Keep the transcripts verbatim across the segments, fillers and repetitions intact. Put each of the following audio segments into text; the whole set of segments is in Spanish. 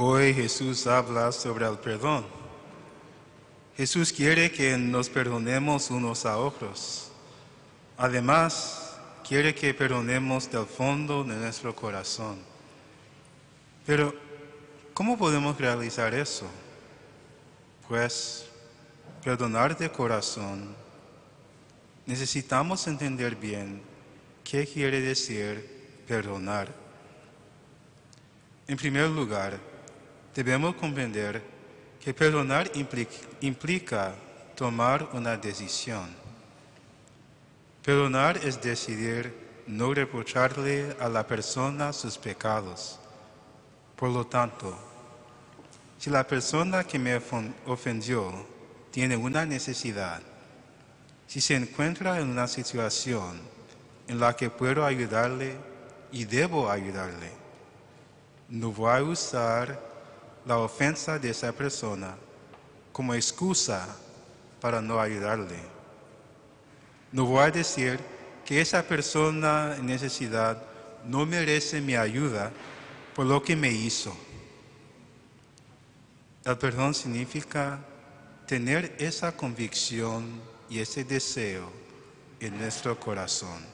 Hoy Jesús habla sobre el perdón. Jesús quiere que nos perdonemos unos a otros. Además, quiere que perdonemos del fondo de nuestro corazón. Pero, ¿cómo podemos realizar eso? Pues, perdonar de corazón, necesitamos entender bien qué quiere decir perdonar. En primer lugar, debemos comprender que perdonar implica, implica tomar una decisión. Perdonar es decidir no reprocharle a la persona sus pecados. Por lo tanto, si la persona que me ofendió tiene una necesidad, si se encuentra en una situación en la que puedo ayudarle y debo ayudarle, no voy a usar la ofensa de esa persona como excusa para no ayudarle. No voy a decir que esa persona en necesidad no merece mi ayuda por lo que me hizo. El perdón significa tener esa convicción y ese deseo en nuestro corazón.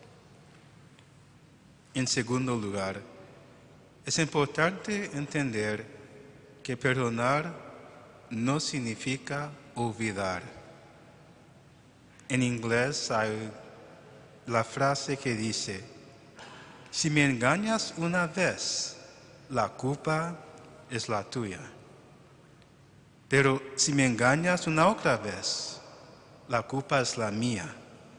En segundo lugar, es importante entender que perdonar no significa olvidar. En inglés hay la frase que dice, si me engañas una vez, la culpa es la tuya. Pero si me engañas una otra vez, la culpa es la mía.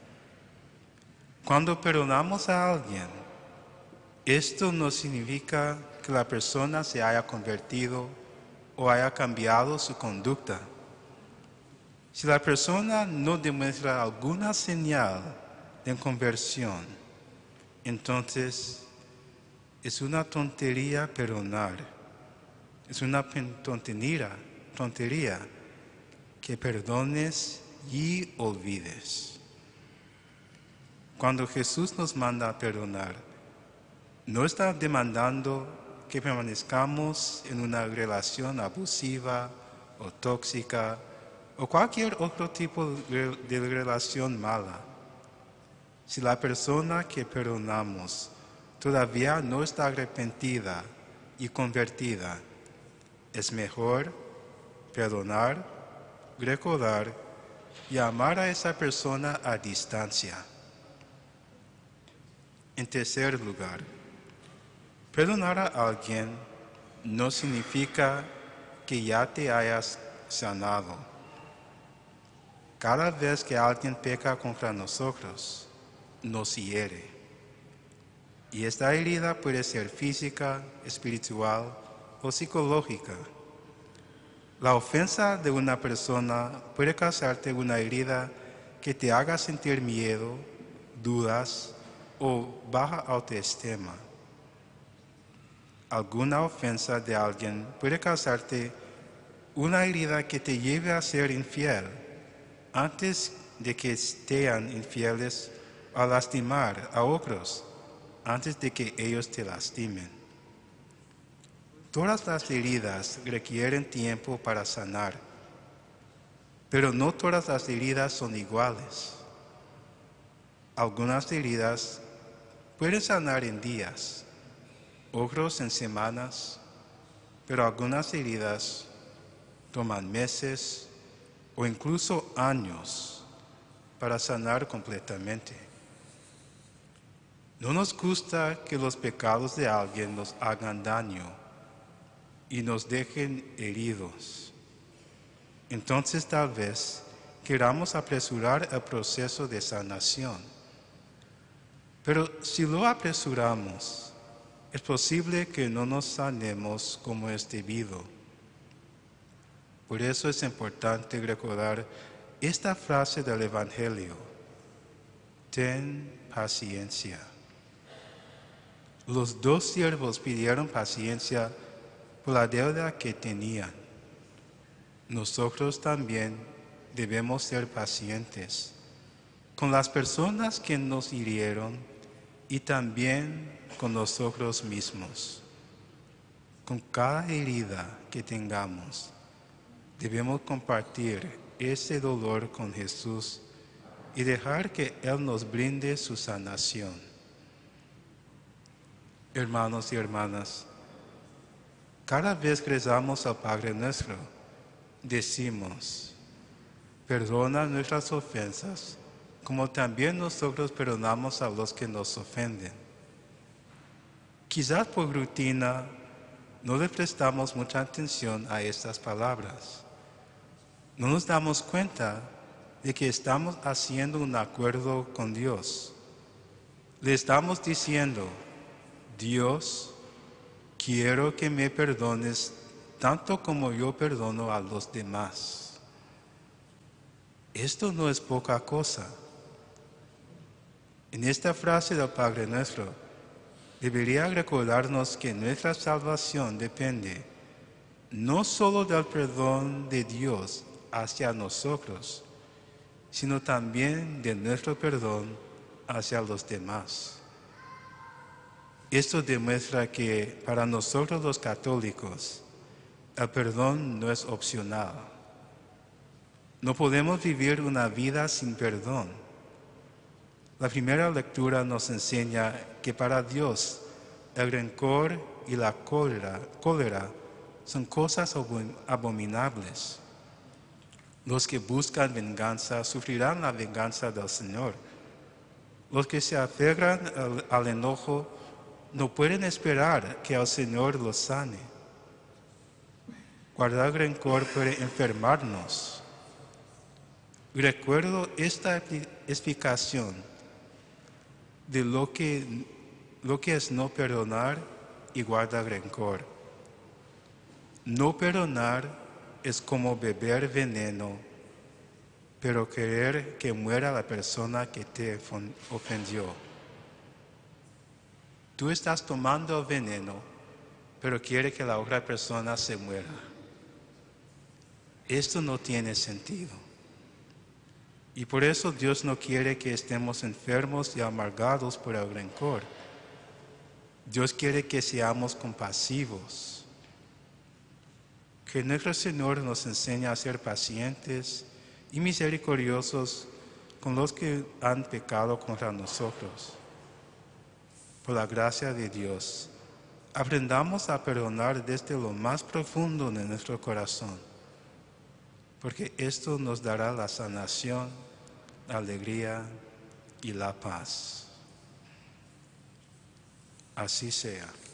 Cuando perdonamos a alguien, esto no significa que la persona se haya convertido o haya cambiado su conducta. Si la persona no demuestra alguna señal de conversión, entonces es una tontería perdonar. Es una tontería, tontería que perdones y olvides. Cuando Jesús nos manda a perdonar, no está demandando que permanezcamos en una relación abusiva o tóxica o cualquier otro tipo de relación mala. Si la persona que perdonamos todavía no está arrepentida y convertida, es mejor perdonar, recordar y amar a esa persona a distancia. En tercer lugar, perdonar a alguien no significa que ya te hayas sanado. Cada vez que alguien peca contra nosotros, nos hiere. Y esta herida puede ser física, espiritual o psicológica. La ofensa de una persona puede causarte una herida que te haga sentir miedo, dudas o baja autoestima. Alguna ofensa de alguien puede causarte una herida que te lleve a ser infiel antes de que sean infieles a lastimar a otros, antes de que ellos te lastimen. Todas las heridas requieren tiempo para sanar, pero no todas las heridas son iguales. Algunas heridas pueden sanar en días, otros en semanas, pero algunas heridas toman meses o incluso años para sanar completamente. No nos gusta que los pecados de alguien nos hagan daño y nos dejen heridos. Entonces tal vez queramos apresurar el proceso de sanación. Pero si lo apresuramos, es posible que no nos sanemos como es debido. Por eso es importante recordar esta frase del Evangelio: ten paciencia. Los dos siervos pidieron paciencia por la deuda que tenían. Nosotros también debemos ser pacientes con las personas que nos hirieron y también con nosotros mismos. Con cada herida que tengamos, debemos compartir ese dolor con Jesús y dejar que Él nos brinde su sanación. Hermanos y hermanas, cada vez que rezamos al Padre Nuestro, decimos: perdona nuestras ofensas, como también nosotros perdonamos a los que nos ofenden. Quizás por rutina no le prestamos mucha atención a estas palabras. No nos damos cuenta de que estamos haciendo un acuerdo con Dios. Le estamos diciendo: Dios, quiero que me perdones tanto como yo perdono a los demás. Esto no es poca cosa. En esta frase del Padre Nuestro, debería recordarnos que nuestra salvación depende no solo del perdón de Dios hacia nosotros, sino también de nuestro perdón hacia los demás. Esto demuestra que para nosotros los católicos, el perdón no es opcional. No podemos vivir una vida sin perdón. La primera lectura nos enseña que para Dios el rencor y la cólera, cólera son cosas abominables. Los que buscan venganza sufrirán la venganza del Señor. Los que se aferran al, al enojo no pueden esperar que el Señor los sane. Guardar rencor puede enfermarnos. Recuerdo esta explicación de lo que, lo que es no perdonar y guardar rencor. No perdonar es como beber veneno, pero querer que muera la persona que te ofendió. Tú estás tomando el veneno, pero quieres que la otra persona se muera. Esto no tiene sentido. Y por eso Dios no quiere que estemos enfermos y amargados por el rencor. Dios quiere que seamos compasivos. Que nuestro Señor nos enseñe a ser pacientes y misericordiosos con los que han pecado contra nosotros. Por la gracia de Dios, aprendamos a perdonar desde lo más profundo de nuestro corazón, porque esto nos dará la sanación, la alegría y la paz. Así sea.